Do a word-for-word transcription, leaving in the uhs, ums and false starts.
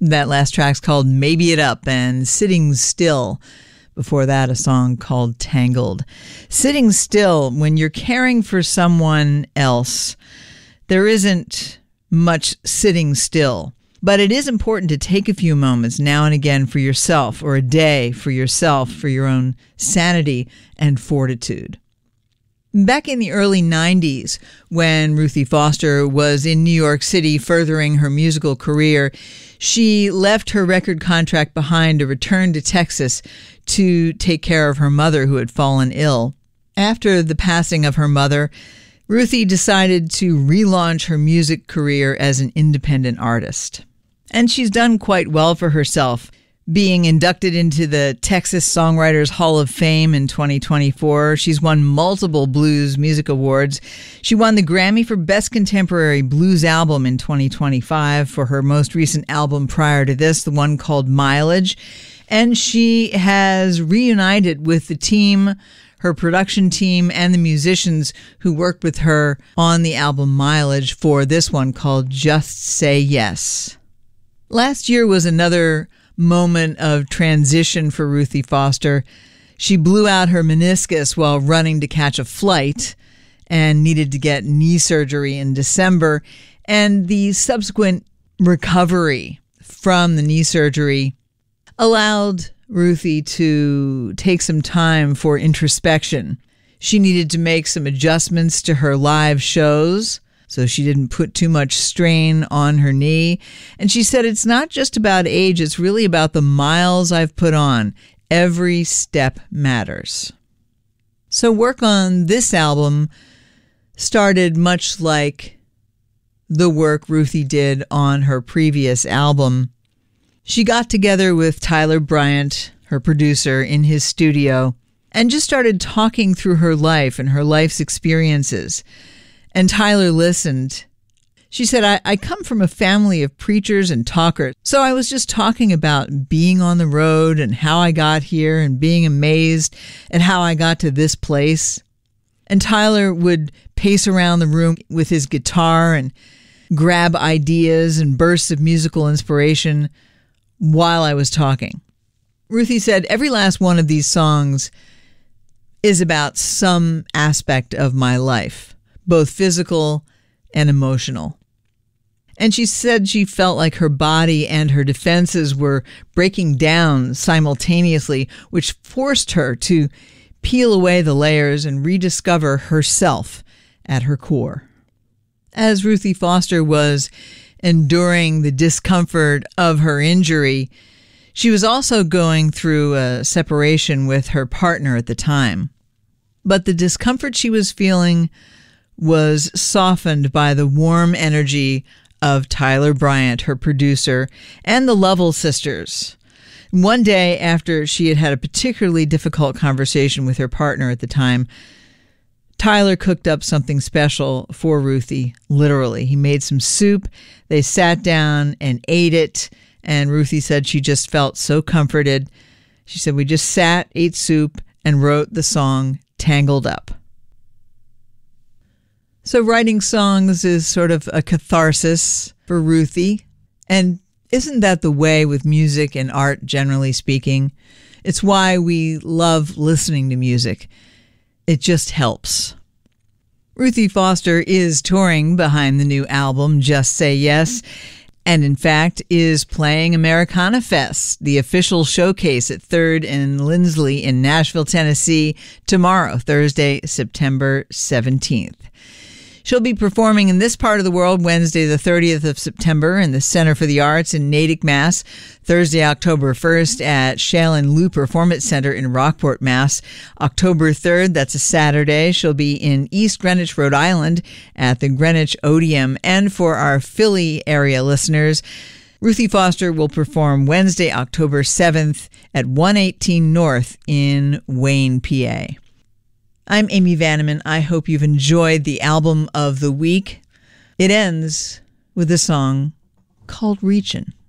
That last track's called Maybe It Up, and Sitting Still. Before that, a song called Tangled. Sitting still, when you're caring for someone else, there isn't much sitting still. But it is important to take a few moments now and again for yourself, or a day for yourself, for your own sanity and fortitude. Back in the early nineties, when Ruthie Foster was in New York City furthering her musical career, she left her record contract behind to return to Texas to take care of her mother, who had fallen ill. After the passing of her mother, Ruthie decided to relaunch her music career as an independent artist. And she's done quite well for herself, being inducted into the Texas Songwriters Hall of Fame in twenty twenty-four. She's won multiple blues music awards. She won the Grammy for Best Contemporary Blues Album in twenty twenty-five for her most recent album prior to this, the one called Mileage. And she has reunited with the team, her production team, and the musicians who worked with her on the album Mileage for this one called Just Say Yes. Last year was another moment of transition for Ruthie Foster. She blew out her meniscus while running to catch a flight and needed to get knee surgery in December. And the subsequent recovery from the knee surgery allowed Ruthie to take some time for introspection. She needed to make some adjustments to her live shows so she didn't put too much strain on her knee. And she said, it's not just about age, it's really about the miles I've put on. Every step matters. So work on this album started much like the work Ruthie did on her previous album. She got together with Tyler Bryant, her producer, in his studio and just started talking through her life and her life's experiences. And Tyler listened. She said, I, I come from a family of preachers and talkers, so I was just talking about being on the road and how I got here and being amazed at how I got to this place. And Tyler would pace around the room with his guitar and grab ideas and bursts of musical inspiration while I was talking. Ruthie said, every last one of these songs is about some aspect of my life, both physical and emotional. And she said she felt like her body and her defenses were breaking down simultaneously, which forced her to peel away the layers and rediscover herself at her core. As Ruthie Foster was enduring the discomfort of her injury, she was also going through a separation with her partner at the time. But the discomfort she was feeling was softened by the warm energy of Tyler Bryant, her producer, and the Lovell sisters. One day after she had had a particularly difficult conversation with her partner at the time, Tyler cooked up something special for Ruthie, literally. He made some soup. They sat down and ate it, and Ruthie said she just felt so comforted. She said, we just sat, ate soup, and wrote the song Tangled Up. So writing songs is sort of a catharsis for Ruthie. And isn't that the way with music and art, generally speaking? It's why we love listening to music. It just helps. Ruthie Foster is touring behind the new album, Just Say Yes, and in fact is playing Americana Fest, the official showcase at third and Lindsley in Nashville, Tennessee, tomorrow, Thursday, September seventeenth. She'll be performing in this part of the world Wednesday, the thirtieth of September in the Center for the Arts in Natick, Mass. Thursday, October first at Shale and Lou Performance Center in Rockport, Mass. October third, that's a Saturday, she'll be in East Greenwich, Rhode Island at the Greenwich Odeum. And for our Philly area listeners, Ruthie Foster will perform Wednesday, October seventh at one eighteen North in Wayne, P A. I'm Amy Vanneman. I hope you've enjoyed the album of the week. It ends with a song called Reachin'.